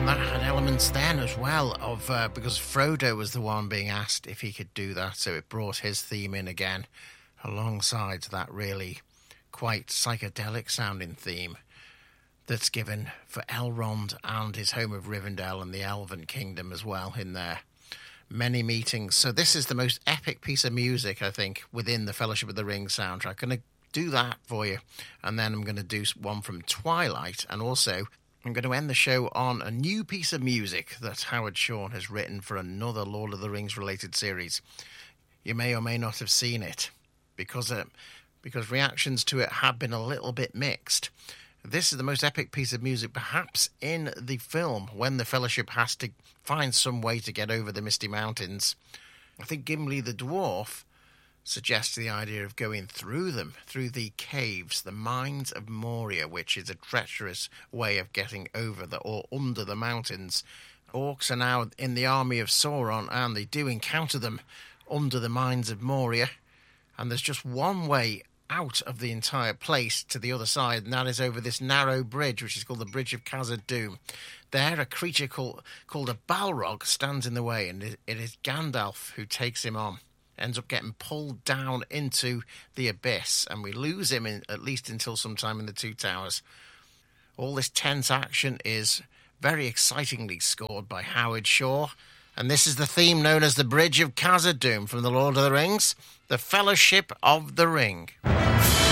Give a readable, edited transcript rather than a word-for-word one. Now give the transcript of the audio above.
And that had elements then as well of, because Frodo was the one being asked if he could do that, so it brought his theme in again, alongside that really quite psychedelic sounding theme that's given for Elrond and his home of Rivendell and the Elven Kingdom as well in there. Many meetings. So this is the most epic piece of music, I think, within the Fellowship of the Ring soundtrack. I'm going to do that for you, and then I'm going to do one from Twilight, and also I'm going to end the show on a new piece of music that Howard Shore has written for another Lord of the Rings related series. You may or may not have seen it, because reactions to it have been a little bit mixed. This is the most epic piece of music perhaps in the film, when the Fellowship has to find some way to get over the Misty Mountains. I think Gimli the Dwarf suggests the idea of going through them, through the caves, the Mines of Moria, which is a treacherous way of getting over or under the mountains. Orcs are now in the army of Sauron, and they do encounter them under the Mines of Moria, and there's just one way out of the entire place to the other side, and that is over this narrow bridge, which is called the Bridge of Khazad-dûm. There, a creature called a Balrog stands in the way, and it is Gandalf who takes him on. Ends up getting pulled down into the abyss, and we lose him at least until sometime in the Two Towers. All this tense action is very excitingly scored by Howard Shore, and this is the theme known as the Bridge of Khazad-dûm from The Lord of the Rings, the Fellowship of the Ring.